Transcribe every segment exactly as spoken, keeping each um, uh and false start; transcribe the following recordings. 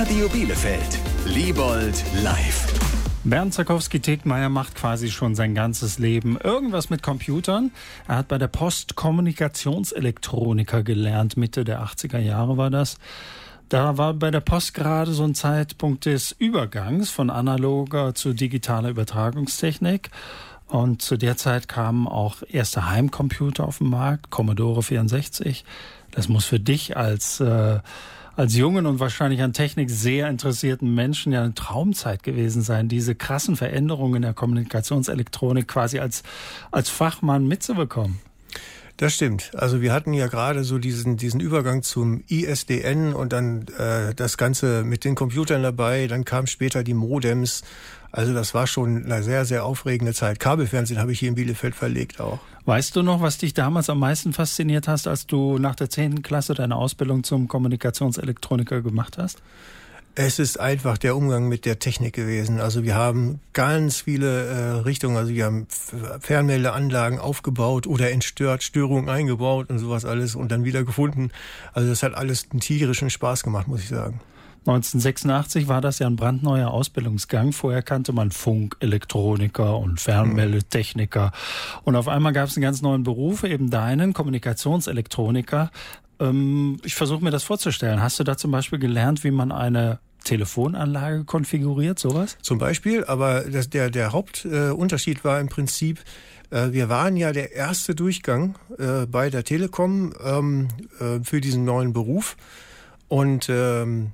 Radio Bielefeld. Liebold live. Bernd Zakowski-Tegmeier macht quasi schon sein ganzes Leben irgendwas mit Computern. Er hat bei der Post Kommunikationselektroniker gelernt. Mitte der achtziger Jahre war das. Da war bei der Post gerade so ein Zeitpunkt des Übergangs von analoger zu digitaler Übertragungstechnik. Und zu der Zeit kamen auch erste Heimcomputer auf den Markt, Commodore vierundsechzig. Das muss für dich als äh, als jungen und wahrscheinlich an Technik sehr interessierten Menschen ja eine Traumzeit gewesen sein, diese krassen Veränderungen in der Kommunikationselektronik quasi als als Fachmann mitzubekommen. Das stimmt. Also wir hatten ja gerade so diesen diesen Übergang zum I S D N und dann äh, das Ganze mit den Computern dabei. Dann kamen später die Modems. Also das war schon eine sehr, sehr aufregende Zeit. Kabelfernsehen habe ich hier in Bielefeld verlegt auch. Weißt du noch, was dich damals am meisten fasziniert hast, als du nach der zehnten Klasse deine Ausbildung zum Kommunikationselektroniker gemacht hast? Es ist einfach der Umgang mit der Technik gewesen. Also wir haben ganz viele äh, Richtungen. Also wir haben Fernmeldeanlagen aufgebaut oder entstört, Störungen eingebaut und sowas alles und dann wieder gefunden. Also das hat alles einen tierischen Spaß gemacht, muss ich sagen. neunzehnhundertsechsundachtzig war das ja ein brandneuer Ausbildungsgang. Vorher kannte man Funkelektroniker und Fernmeldetechniker. Und auf einmal gab es einen ganz neuen Beruf, eben deinen, Kommunikationselektroniker. Ähm, ich versuche mir das vorzustellen. Hast du da zum Beispiel gelernt, wie man eine Telefonanlage konfiguriert, sowas? Zum Beispiel, aber das, der, der Hauptunterschied äh, war im Prinzip, äh, wir waren ja der erste Durchgang äh, bei der Telekom ähm, äh, für diesen neuen Beruf. Und ähm,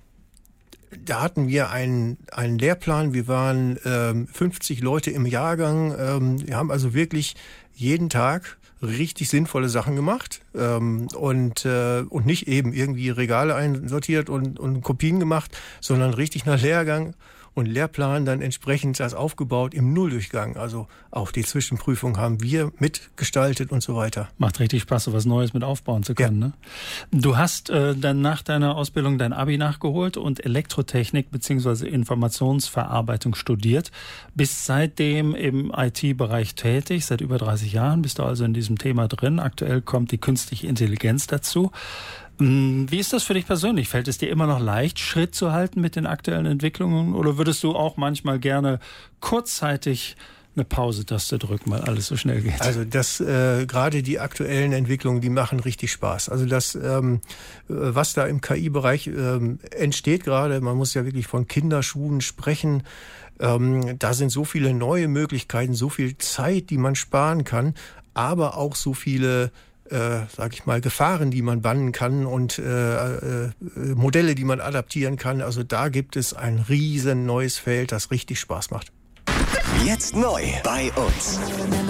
da hatten wir einen, einen Lehrplan. Wir waren ähm, fünfzig Leute im Jahrgang. Ähm, wir haben also wirklich jeden Tag richtig sinnvolle Sachen gemacht ähm, und äh, und nicht eben irgendwie Regale einsortiert und, und Kopien gemacht, sondern richtig nach Lehrgang und Lehrplan dann entsprechend das aufgebaut im Nulldurchgang. Also auch die Zwischenprüfung haben wir mitgestaltet und so weiter. Macht richtig Spaß, so was Neues mit aufbauen zu können. Ja. Ne? Du hast äh, dann nach deiner Ausbildung dein Abi nachgeholt und Elektrotechnik bzw. Informationsverarbeitung studiert. Bist seitdem im I T-Bereich tätig, seit über dreißig Jahren. Bist du also in diesem Thema drin. Aktuell kommt die künstliche Intelligenz dazu. Wie ist das für dich persönlich? Fällt es dir immer noch leicht, Schritt zu halten mit den aktuellen Entwicklungen? Oder würdest du auch manchmal gerne kurzzeitig eine Pause-Taste drücken, weil alles so schnell geht? Also das äh, gerade die aktuellen Entwicklungen, die machen richtig Spaß. Also das, ähm, was da im K I-Bereich ähm, entsteht gerade, man muss ja wirklich von Kinderschuhen sprechen. Ähm, da sind so viele neue Möglichkeiten, so viel Zeit, die man sparen kann, aber auch so viele Äh, sag ich mal, Gefahren, die man bannen kann und äh, äh, Modelle, die man adaptieren kann. Also da gibt es ein riesen neues Feld, das richtig Spaß macht. Jetzt neu bei uns.